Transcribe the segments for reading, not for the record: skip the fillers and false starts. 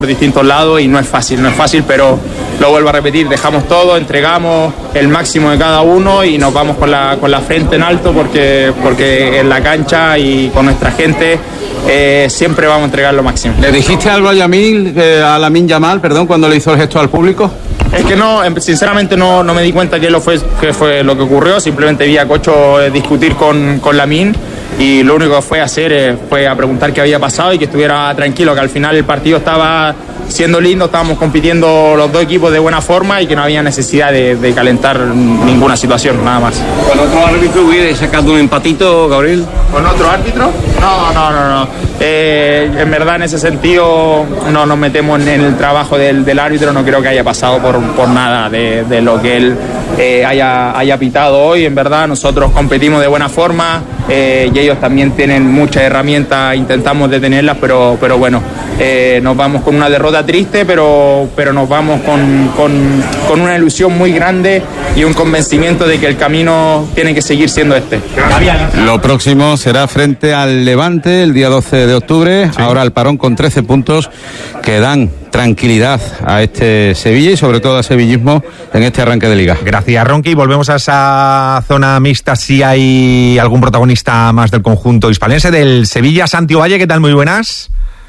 por distintos lados y no es fácil, pero lo vuelvo a repetir, dejamos todo, entregamos el máximo de cada uno y nos vamos con la frente en alto porque en la cancha y con nuestra gente siempre vamos a entregar lo máximo. ¿Le dijiste algo a Lamine Yamal, cuando le hizo el gesto al público? Es que no, sinceramente no me di cuenta qué fue lo que ocurrió, simplemente vi a Cocho discutir con Lamine y lo único que fue hacer fue a preguntar qué había pasado y que estuviera tranquilo, que al final el partido estaba siendo lindo, estábamos compitiendo los dos equipos de buena forma y que no había necesidad de calentar ninguna situación, nada más. ¿Con otro árbitro hubiera sacado un empatito, Gabriel? ¿Con otro árbitro? No. En verdad, en ese sentido, no nos metemos en el trabajo del árbitro, no creo que haya pasado por nada de lo que él haya pitado hoy. En verdad, nosotros competimos de buena forma y ellos también tienen muchas herramientas, intentamos detenerlas, pero bueno, nos vamos con una derrota triste, pero nos vamos con una ilusión muy grande y un convencimiento de que el camino tiene que seguir siendo este. Lo próximo será frente al Levante el día 12 de octubre, sí. Ahora el parón con 13 puntos que dan tranquilidad a este Sevilla y sobre todo a sevillismo en este arranque de liga. Gracias, Ronqui. Volvemos a esa zona mixta si hay algún protagonista más del conjunto hispalense del Sevilla. Santi Ovalle, ¿qué tal? Muy buenas.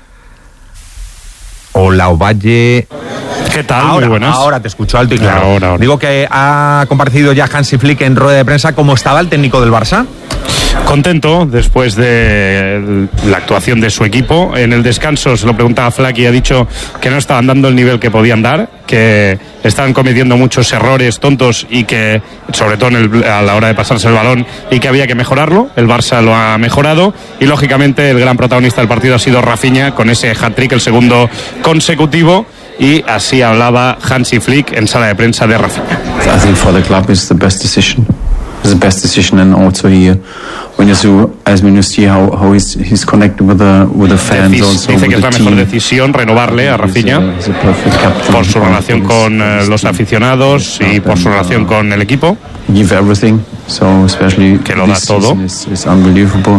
Hola, Ovalle. ¿Qué tal? Muy buenas. Ahora te escucho alto y claro. Ahora. Digo que ha comparecido ya Hansi Flick en rueda de prensa. ¿Cómo estaba el técnico del Barça? Contento después de la actuación de su equipo. En el descanso se lo preguntaba a Flack y ha dicho que no estaban dando el nivel que podían dar, que estaban cometiendo muchos errores tontos y que, sobre todo a la hora de pasarse el balón, y que había que mejorarlo. El Barça lo ha mejorado y, lógicamente, el gran protagonista del partido ha sido Rafinha con ese hat-trick, el segundo consecutivo. Y así hablaba Hansi Flick en sala de prensa de Rafinha. I think for the club it's the best decision. It's the best decision, and also here when you see how he's connected with the fans. Dice que es la mejor decisión renovarle a Rafinha por su relación con los aficionados y por su relación con el equipo. Give everything, so especially que lo da todo. Is unbelievable.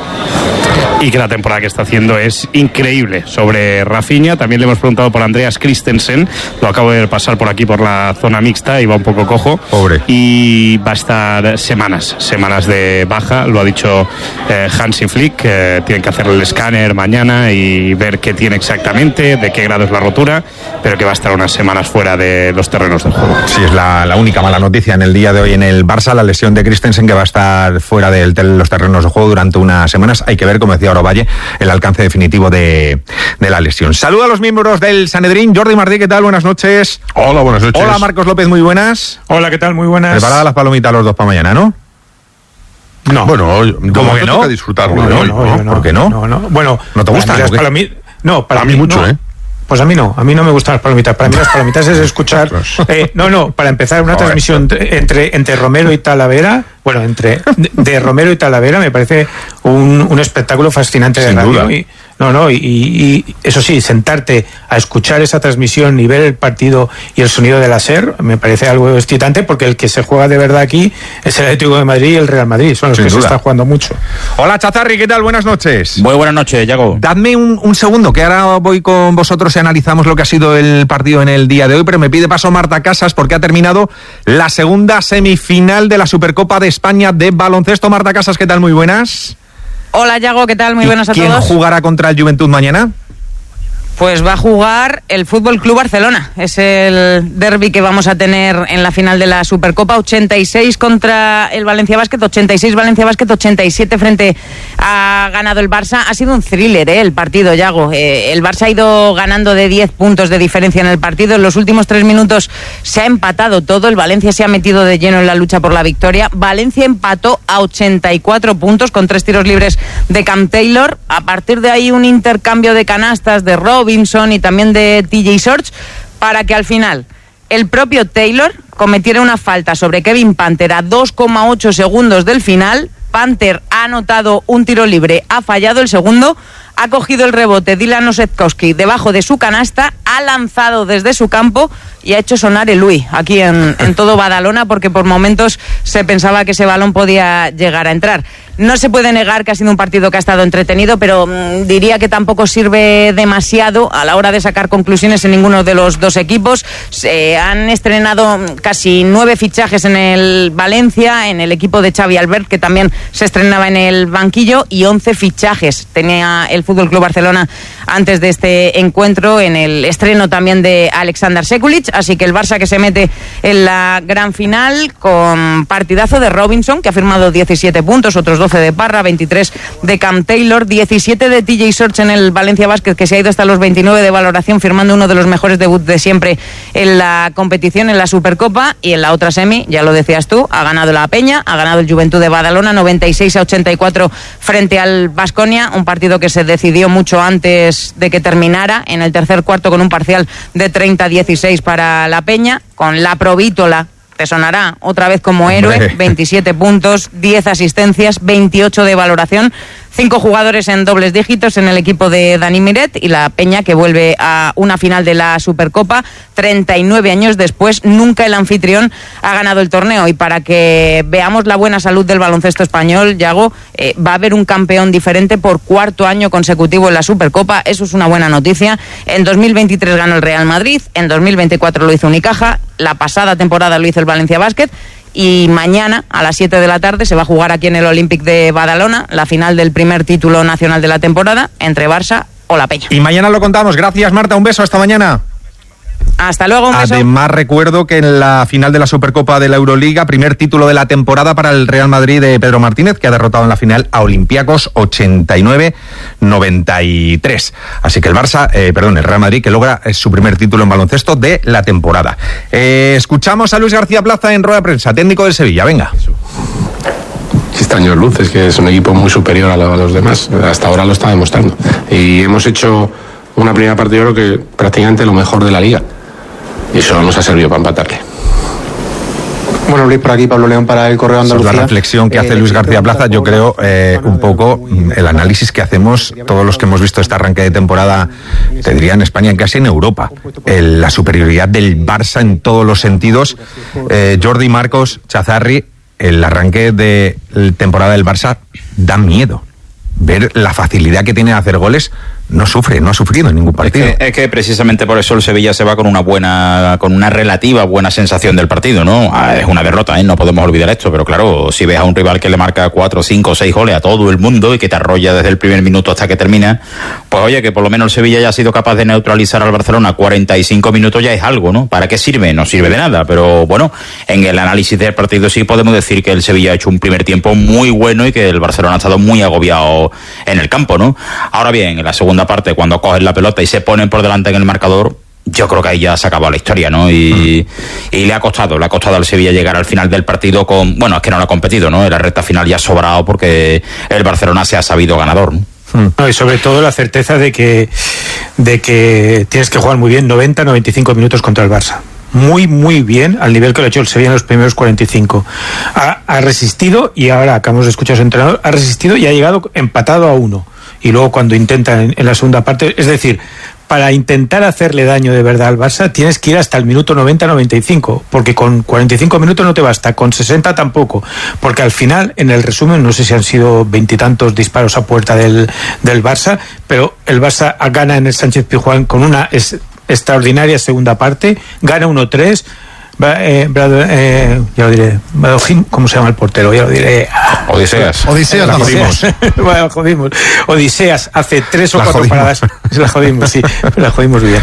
Y que la temporada que está haciendo es increíble. Sobre Rafinha también le hemos preguntado por Andreas Christensen, lo acabo de pasar por aquí por la zona mixta, iba un poco cojo. Pobre. Y va a estar semanas de baja, lo ha dicho Hansi Flick, tienen que hacerle el escáner mañana y ver qué tiene exactamente, de qué grado es la rotura, pero que va a estar unas semanas fuera de los terrenos del juego. Sí, es la única mala noticia en el día de hoy en el Barça, la lesión de Christensen, que va a estar fuera de los terrenos de juego durante unas semanas. Hay que ver, como decía Valle, el alcance definitivo de la lesión. Saluda a los miembros del Sanedrín. Jordi Martí, ¿qué tal? Buenas noches. Hola, buenas noches. Hola, Marcos López, muy buenas. Hola, ¿qué tal? Muy buenas. Preparadas las palomitas los dos para mañana, ¿no? No. Bueno, ¿cómo que no? Toca disfrutarlo. No. ¿Por qué no? No. Bueno, ¿no te gustan las palomitas? No, para mí mucho, no. Pues a mí no me gustan las palomitas. Para mí las palomitas es escuchar... para empezar una transmisión entre Romero y Talavera, de Romero y Talavera, me parece un espectáculo fascinante de radio. Sin duda. Y eso sí, sentarte a escuchar esa transmisión y ver el partido y el sonido de la SER me parece algo excitante, porque el que se juega de verdad aquí es el Atlético de Madrid y el Real Madrid, son los que se está jugando mucho. Hola, Chazarri, ¿qué tal? Buenas noches. Muy buenas noches, Yago. Dadme un segundo, que ahora voy con vosotros y analizamos lo que ha sido el partido en el día de hoy, pero me pide paso Marta Casas porque ha terminado la segunda semifinal de la Supercopa de España de baloncesto. Marta Casas, ¿qué tal? Muy buenas. Hola, Yago, ¿qué tal? Muy buenas a todos. ¿Quién jugará contra el Juventud mañana? Pues va a jugar el Fútbol Club Barcelona. Es el derbi que vamos a tener en la final de la Supercopa. 86 contra el Valencia Basket, 86 Valencia Basket, 87 frente a ganado el Barça. Ha sido un thriller, el partido, Yago. El Barça ha ido ganando de 10 puntos de diferencia en el partido. En los últimos 3 minutos se ha empatado todo. El Valencia se ha metido de lleno en la lucha por la victoria. Valencia empató a 84 puntos con 3 tiros libres de Cam Taylor. A partir de ahí un intercambio de canastas de Robinson y también de TJ Shorts, para que al final el propio Taylor cometiera una falta sobre Kevin Panther a 2,8 segundos del final. Panther ha anotado un tiro libre, ha fallado el segundo, ha cogido el rebote Dylan Osetkowski debajo de su canasta, ha lanzado desde su campo y ha hecho sonar el Lui aquí en todo Badalona, porque por momentos se pensaba que ese balón podía llegar a entrar. No se puede negar que ha sido un partido que ha estado entretenido, pero diría que tampoco sirve demasiado a la hora de sacar conclusiones en ninguno de los dos equipos. Se han estrenado casi 9 fichajes en el Valencia, en el equipo de Xavi Albert, que también se estrenaba en el banquillo, y 11 fichajes tenía el FC Barcelona antes de este encuentro, en el estreno también de Alexander Sekulic. Así que el Barça, que se mete en la gran final con partidazo de Robinson, que ha firmado 17 puntos, otros 12 de Parra, 23 de Cam Taylor, 17 de TJ Sorge en el Valencia Basket, que se ha ido hasta los 29 de valoración, firmando uno de los mejores debuts de siempre en la competición, en la Supercopa. Y en la otra semi, ya lo decías tú, ha ganado la Peña, ha ganado el Juventud de Badalona 96-84 frente al Baskonia, un partido que se decidió mucho antes de que terminara, en el tercer cuarto, con un parcial de 30-16 para la Peña, con la Provítola, te sonará otra vez como héroe, 27 puntos, 10 asistencias, 28 de valoración, 5 jugadores en dobles dígitos en el equipo de Dani Miret, y la Peña, que vuelve a una final de la Supercopa 39 años después. Nunca el anfitrión ha ganado el torneo, y para que veamos la buena salud del baloncesto español, Yago, va a haber un campeón diferente por 4º año consecutivo en la Supercopa. Eso es una buena noticia. En 2023 ganó el Real Madrid, en 2024 lo hizo Unicaja, la pasada temporada lo hizo el Valencia Basket, y mañana a las 7 de la tarde se va a jugar aquí en el Olímpic de Badalona la final del primer título nacional de la temporada entre Barça o la Peña. Y mañana lo contamos. Gracias, Marta, un beso, hasta mañana. Hasta luego, un beso. Además, recuerdo que en la final de la Supercopa de la Euroliga, primer título de la temporada para el Real Madrid de Pedro Martínez, que ha derrotado en la final a Olympiacos 89-93. Así que el Real Madrid, que logra su primer título en baloncesto de la temporada. Escuchamos a Luis García Plaza en rueda de prensa, técnico del Sevilla. Venga. Extraños luces, que es un equipo muy superior a los demás. Hasta ahora lo está demostrando. Y hemos hecho una primera parte, yo creo que prácticamente lo mejor de la liga. Y eso nos ha servido para empatarle. Bueno, Luis, por aquí Pablo León para el Correo Andalucía. La reflexión que hace Luis García Plaza, yo creo, un poco el análisis que hacemos todos los que hemos visto este arranque de temporada, te diría en España y casi en Europa. La superioridad del Barça en todos los sentidos. Jordi, Marcos, Chazarri, el arranque de temporada del Barça da miedo. Ver la facilidad que tiene de hacer goles. No ha sufrido en ningún partido. Es que precisamente por eso el Sevilla se va con una relativa buena sensación del partido, ¿no? Es una derrota, no podemos olvidar esto, pero claro, si ves a un rival que le marca 4, 5, 6 goles a todo el mundo y que te arrolla desde el primer minuto hasta que termina, pues oye, que por lo menos el Sevilla ya ha sido capaz de neutralizar al Barcelona 45 minutos, ya es algo, ¿no? ¿Para qué sirve? No sirve de nada, pero bueno, en el análisis del partido sí podemos decir que el Sevilla ha hecho un primer tiempo muy bueno y que el Barcelona ha estado muy agobiado en el campo, ¿no? Ahora bien, en la segunda parte, cuando cogen la pelota y se ponen por delante en el marcador, yo creo que ahí ya se acabó la historia, ¿no? Y le ha costado al Sevilla llegar al final del partido es que no lo ha competido, ¿no? En la recta final ya ha sobrado porque el Barcelona se ha sabido ganador, ¿no? No, y sobre todo la certeza de que tienes que jugar muy bien 90-95 minutos contra el Barça. Muy, muy bien, al nivel que lo ha hecho el Sevilla en los primeros 45. Ha resistido, y ahora acabamos de escuchar a su entrenador, ha resistido y ha llegado empatado a 1. Y luego cuando intenta en la segunda parte, es decir, para intentar hacerle daño de verdad al Barça tienes que ir hasta el minuto 90-95, porque con 45 minutos no te basta, con 60 tampoco, porque al final, en el resumen, no sé si han sido 20 y tantos disparos a puerta del Barça, pero el Barça gana en el Sánchez Pizjuán con una extraordinaria segunda parte, gana 1-3. Ya lo diré, ¿cómo se llama el portero? Ya lo diré. Odiseas, la jodimos. Bueno, jodimos. Odiseas hace 3 o 4 paradas. La jodimos, sí, pero la jodimos bien.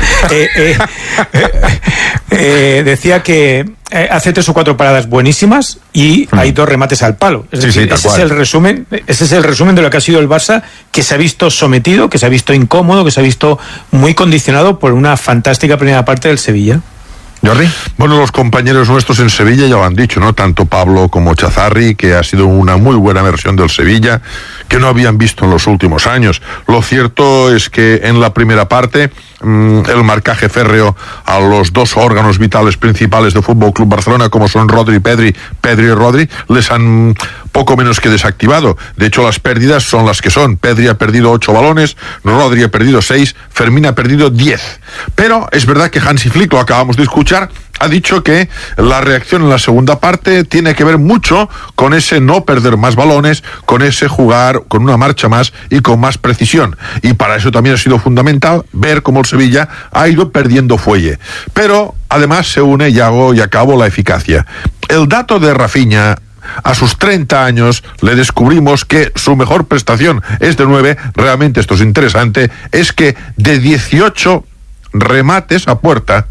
Decía que hace 3 o 4 paradas buenísimas y hay 2 remates al palo. Es decir, ese es el resumen de lo que ha sido el Barça, que se ha visto sometido, que se ha visto incómodo, que se ha visto muy condicionado por una fantástica primera parte del Sevilla. ¿Jordi? Bueno, los compañeros nuestros en Sevilla ya lo han dicho, ¿no? Tanto Pablo como Chazarri, que ha sido una muy buena versión del Sevilla, que no habían visto en los últimos años. Lo cierto es que en la primera parte el marcaje férreo a los dos órganos vitales principales del Fútbol Club Barcelona, como son Rodri y Pedri y Rodri, les han poco menos que desactivado. De hecho, las pérdidas son las que son. Pedri ha perdido 8 balones, Rodri ha perdido 6, Fermín ha perdido 10. Pero es verdad que Hansi Flick, lo acabamos de escuchar, ha dicho que la reacción en la segunda parte tiene que ver mucho con ese no perder más balones, con ese jugar con una marcha más y con más precisión. Y para eso también ha sido fundamental ver cómo el Sevilla ha ido perdiendo fuelle. Pero además se une, y hago y acabo, la eficacia. El dato de Rafinha, a sus 30 años, le descubrimos que su mejor prestación es de 9. Realmente esto es interesante, es que de 18 remates a puerta,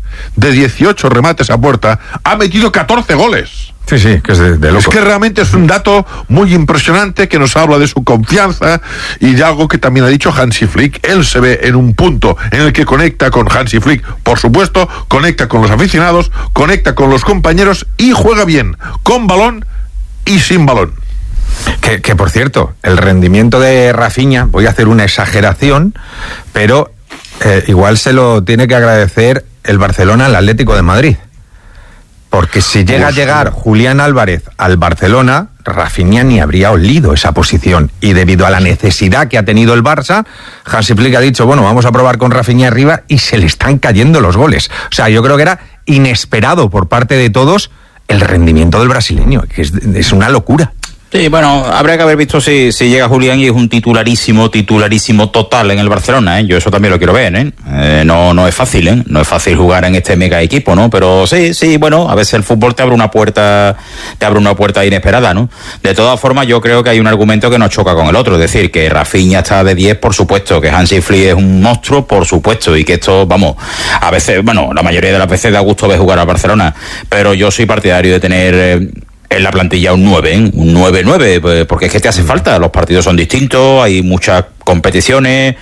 ha metido 14 goles. Sí, que es de locos. Es que realmente es un dato muy impresionante que nos habla de su confianza y de algo que también ha dicho Hansi Flick. Él se ve en un punto en el que conecta con Hansi Flick, por supuesto, conecta con los aficionados, conecta con los compañeros y juega bien, con balón y sin balón. Que por cierto, el rendimiento de Rafinha, voy a hacer una exageración, pero igual se lo tiene que agradecer el Barcelona al Atlético de Madrid. Porque si llega a llegar Julián Álvarez al Barcelona, Rafinha ni habría olido esa posición. Y debido a la necesidad que ha tenido el Barça, Hansi Flick ha dicho, bueno, vamos a probar con Rafinha arriba, y se le están cayendo los goles. O sea, yo creo que era inesperado por parte de todos el rendimiento del brasileño, que es una locura. Sí, bueno, habría que haber visto si llega Julián y es un titularísimo total en el Barcelona, ¿eh? Yo eso también lo quiero ver, ¿eh? No es fácil, ¿eh? No es fácil jugar en este mega equipo, ¿no? Pero sí, bueno, a veces el fútbol te abre una puerta inesperada, ¿no? De todas formas, yo creo que hay un argumento que nos choca con el otro, es decir, que Rafinha está de 10, por supuesto, que Hansi Flick es un monstruo, por supuesto, y que esto, vamos, a veces, bueno, la mayoría de las veces da gusto ver jugar al Barcelona, pero yo soy partidario de tener en la plantilla un 9, ¿eh? Un 9-9, porque es que te hace falta, los partidos son distintos, hay muchas competiciones,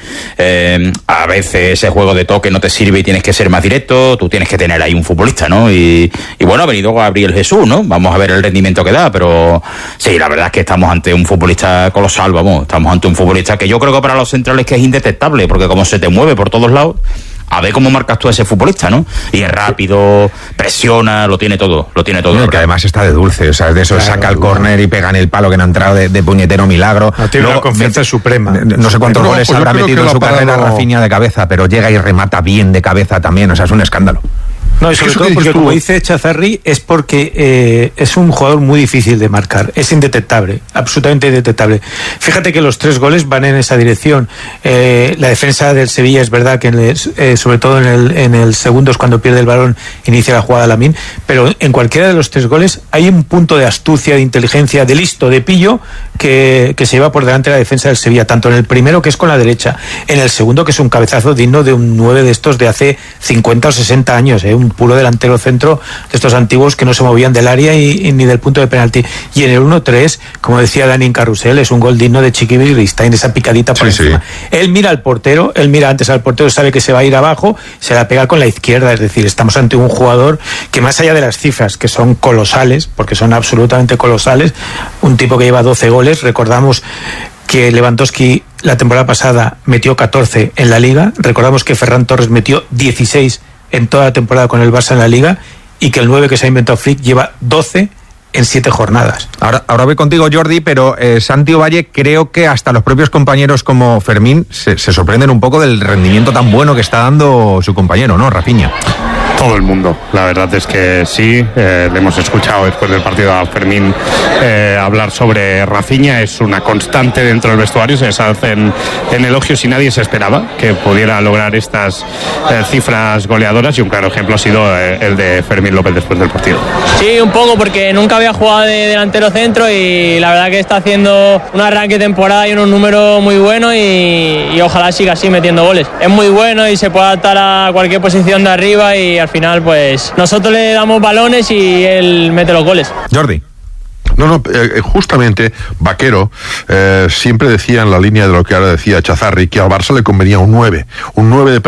a veces ese juego de toque no te sirve y tienes que ser más directo, tú tienes que tener ahí un futbolista, ¿no? Y bueno, ha venido Gabriel Jesús, ¿no? Vamos a ver el rendimiento que da, pero sí, la verdad es que estamos ante un futbolista colosal, estamos ante un futbolista que yo creo que para los centrales que es indetectable, porque como se te mueve por todos lados, a ver cómo marcas tú a ese futbolista, ¿no? Y es rápido, presiona, lo tiene todo. No, que además está de dulce, o sea, de eso, claro, saca el córner y pega en el palo que no ha entrado de puñetero milagro. No, tiene una confianza suprema. No sé cuántos goles habrá metido en su carrera Rafinha de cabeza, pero llega y remata bien de cabeza también, o sea, es un escándalo. No, y sobre todo porque, como dice Chazarri, es porque es un jugador muy difícil de marcar, es indetectable, absolutamente indetectable. Fíjate que los 3 goles van en esa dirección. La defensa del Sevilla, es verdad que sobre todo en el segundo, es cuando pierde el balón, inicia la jugada Lamine, pero en cualquiera de los 3 goles hay un punto de astucia, de inteligencia, de listo, de pillo, que se lleva por delante la defensa del Sevilla, tanto en el primero, que es con la derecha, en el segundo, que es un cabezazo digno de un 9 de estos de hace 50 o 60 años, un puro delantero centro de estos antiguos que no se movían del área y ni del punto de penalti. Y en el 1-3, como decía Dani en Carrusel, es un gol digno de Chiqui está en esa picadita por encima. Sí. Él mira antes al portero, sabe que se va a ir abajo, se la pega con la izquierda, es decir, estamos ante un jugador que, más allá de las cifras, que son colosales, porque son absolutamente colosales, un tipo que lleva 12 goles, recordamos que Lewandowski la temporada pasada metió 14 en la Liga, recordamos que Ferran Torres metió 16 en toda la temporada con el Barça en la Liga, y que el 9 que se ha inventado Flick lleva 12 en 7 jornadas. Ahora voy contigo, Jordi, pero Santi Ovalle, creo que hasta los propios compañeros como Fermín se sorprenden un poco del rendimiento tan bueno que está dando su compañero, ¿no, Rafinha? Todo el mundo, la verdad es que sí. Le hemos escuchado después del partido a Fermín hablar sobre Rafinha. Es una constante dentro del vestuario, se hacen en elogios y nadie se esperaba que pudiera lograr estas cifras goleadoras, y un claro ejemplo ha sido el de Fermín López después del partido. Sí, un poco, porque nunca había jugado de delantero centro y la verdad que está haciendo un arranque de temporada y unos números muy buenos, y ojalá siga así metiendo goles. Es muy bueno y se puede adaptar a cualquier posición de arriba, y al final pues nosotros le damos balones y él mete los goles. Jordi. No, justamente Vaquero siempre decía, en la línea de lo que ahora decía Chazarri, que al Barça le convenía un 9 de